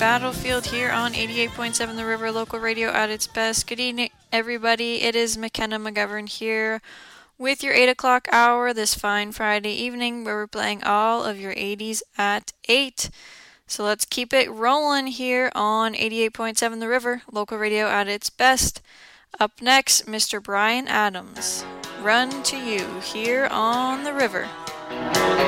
Battlefield here on 88.7 The River, local radio at its best. Good evening, everybody. It is McKenna McGovern here with your 8 o'clock hour this fine Friday evening where we're playing all of your 80s at 8. So let's keep it rolling here on 88.7 The River, local radio at its best. Up next, Mr. Bryan Adams. Run to You here on The River.